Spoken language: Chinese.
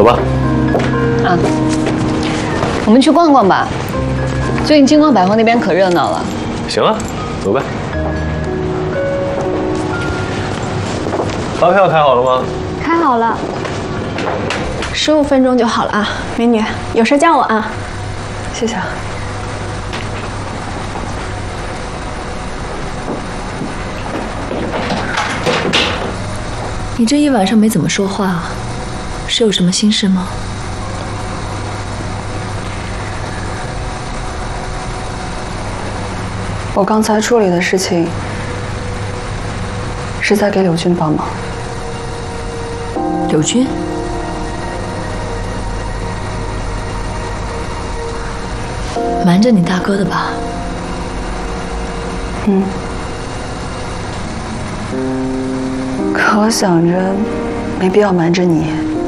走吧。 啊，我们去逛逛吧。最近金光百货那边可热闹了。 行啊，走呗。发票开好了吗？ 开好了，15分钟就好了啊，美女，有事叫我啊。 谢谢啊。 你这一晚上没怎么说话，是有什么心事吗？ 我刚才处理的事情是在给柳军帮忙。 柳军？瞒着你大哥的吧？ 嗯。可我想着，没必要瞒着你。